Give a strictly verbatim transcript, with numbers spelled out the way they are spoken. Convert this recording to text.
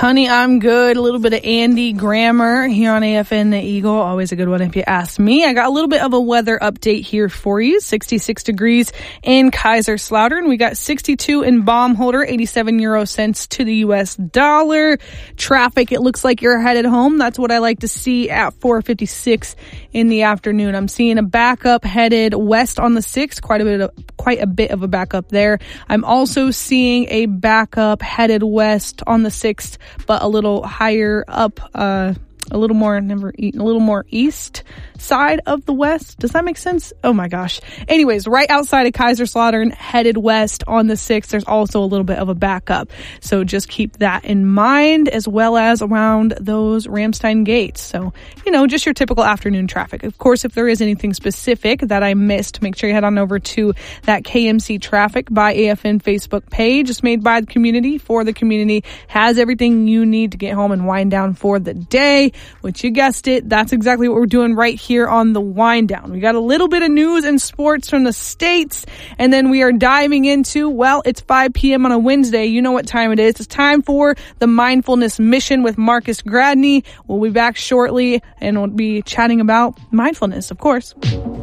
Honey, I'm good. A little bit of Andy Grammer here on A F N The Eagle. Always a good one if you ask me. I got a little bit of a weather update here for you. sixty-six degrees in Kaiserslautern. We got sixty-two in Baumholder, eighty-seven euro cents to the U S dollar. Traffic, it looks like you're headed home. That's what I like to see at four fifty-six in the afternoon. I'm seeing a backup headed west on the sixth. Quite a bit of, quite a bit of a backup there. I'm also seeing a backup headed west on the sixth, but a little higher up, uh, a little more, never, a little more east side of the west. Does that make sense? Oh my gosh. Anyways, right outside of Kaiserslautern, headed west on the sixth, there's also a little bit of a backup. So just keep that in mind, as well as around those Ramstein gates. So, you know, just your typical afternoon traffic. Of course, if there is anything specific that I missed, make sure you head on over to that K M C Traffic by A F N Facebook page. It's made by the community for the community. Has everything you need to get home and wind down for the day, which you guessed it. That's exactly what we're doing right here on the Wind Down. We got a little bit of news and sports from the States, and then we are diving into, well, it's five p.m. on a Wednesday. You know what time it is. It's time for the Mindfulness Mission with Marcus Gradney. We'll be back shortly, and we'll be chatting about mindfulness, of course.